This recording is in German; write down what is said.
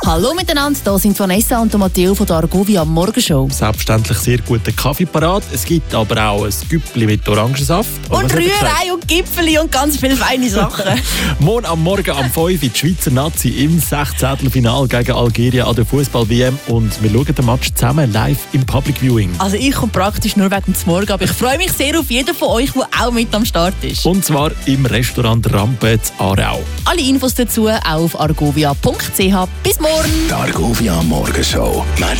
Hallo miteinander, hier sind Vanessa und Matteo von der Argovia Morgenshow. Selbstverständlich sehr guten Kaffee parat. Es gibt aber auch ein Güppli mit Orangensaft. Und Rührei und Gipfeli und ganz viele feine Sachen. Morgen am Morgen am 5 Uhr die Schweizer Nazi im 16. Finale gegen Algerien an der Fußball-WM. Und wir schauen den Match zusammen live im Public Viewing. Also ich komme praktisch nur wegen des Morgen, aber ich freue mich sehr auf jeden von euch, der auch mit am Start ist. Und zwar im Restaurant Rampe in Aarau. Alle Infos dazu auf argovia.ch. Bis morgen! Die Argovia Morgenshow.